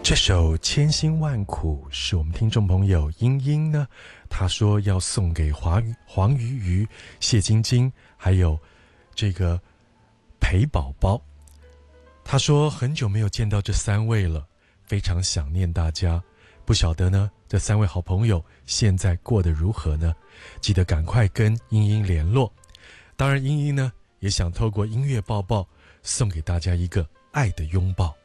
这首《千辛万苦》是我们听众朋友英英呢，他说要送给黄鱼鱼、谢晶晶，还有这个裴宝宝。他说很久没有见到这3位了，非常想念大家。不晓得呢，这3位好朋友现在过得如何呢？记得赶快跟英英联络。当然，英英呢也想透过音乐抱抱送给大家一个爱的拥抱。